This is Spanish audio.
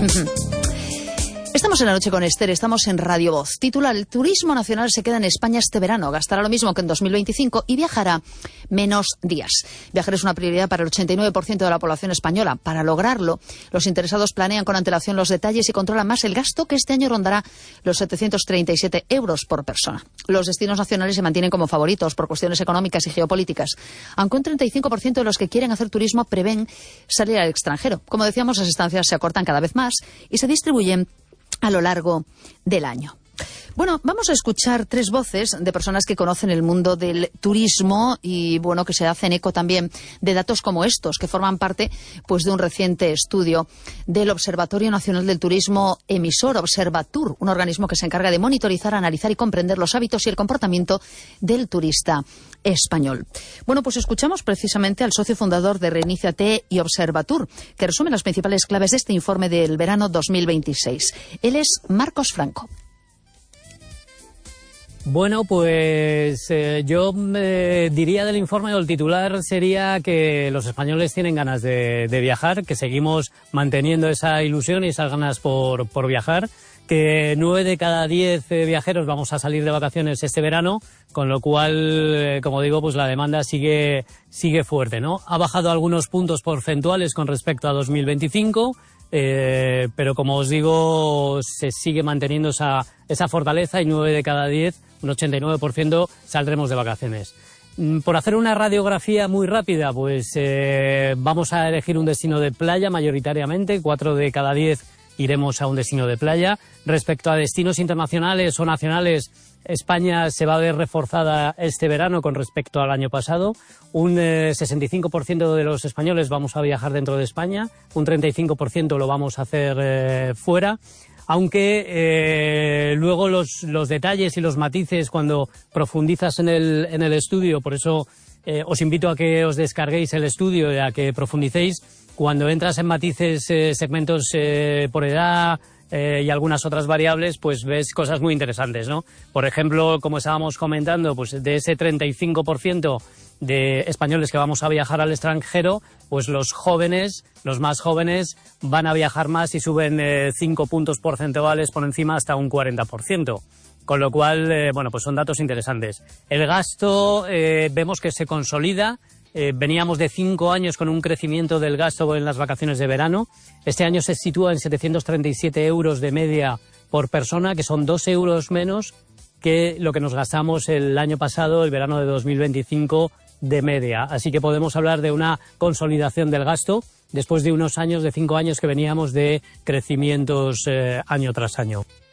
Estamos en La Noche con Esther, estamos en Radio Voz. Titular: el turismo nacional se queda en España este verano, gastará lo mismo que en 2025 y viajará menos días. Viajar es una prioridad para el 89% de la población española. Para lograrlo, los interesados planean con antelación los detalles y controlan más el gasto, que este año rondará los 737 euros por persona. Los destinos nacionales se mantienen como favoritos por cuestiones económicas y geopolíticas, aunque un 35% de los que quieren hacer turismo prevén salir al extranjero. Como decíamos, las estancias se acortan cada vez más y se distribuyen a lo largo del año. Bueno, vamos a escuchar tres voces de personas que conocen el mundo del turismo y, bueno, que se hacen eco también de datos como estos, que forman parte, pues, de un reciente estudio del Observatorio Nacional del Turismo emisor, Observatur, un organismo que se encarga de monitorizar, analizar y comprender los hábitos y el comportamiento del turista español. Bueno, pues escuchamos precisamente al socio fundador de Reiníciate y Observatur, que resume las principales claves de este informe del verano 2026. Él es Marcos Franco. Bueno, pues yo diría del informe, o el titular sería que los españoles tienen ganas de viajar, que seguimos manteniendo esa ilusión y esas ganas por viajar, que 9 de cada 10 viajeros vamos a salir de vacaciones este verano, con lo cual, como digo, pues la demanda sigue fuerte, ¿no? Ha bajado algunos puntos porcentuales con respecto a 2025, pero como os digo, se sigue manteniendo esa fortaleza y 9 de cada 10, un 89%, saldremos de vacaciones. Por hacer una radiografía muy rápida, pues vamos a elegir un destino de playa mayoritariamente, 4 de cada 10 iremos a un destino de playa. Respecto a destinos internacionales o nacionales, España se va a ver reforzada este verano con respecto al año pasado. Un 65% de los españoles vamos a viajar dentro de España, un 35% lo vamos a hacer fuera. Aunque luego los detalles y los matices, cuando profundizas en el estudio, por eso os invito a que os descarguéis el estudio y a que profundicéis, cuando entras en matices, segmentos por edad y algunas otras variables, pues ves cosas muy interesantes, ¿no? Por ejemplo, como estábamos comentando, pues de ese 35% de españoles que vamos a viajar al extranjero, pues los jóvenes, los más jóvenes, van a viajar más y suben 5 puntos porcentuales por encima hasta un 40%. Con lo cual, bueno, pues son datos interesantes. El gasto vemos que se consolida. Veníamos de 5 años con un crecimiento del gasto en las vacaciones de verano. Este año se sitúa en 737 euros de media por persona, que son 2 euros menos que lo que nos gastamos el año pasado, el verano de 2025, de media. Así que podemos hablar de una consolidación del gasto después de unos años, de 5 años que veníamos de crecimientos año tras año.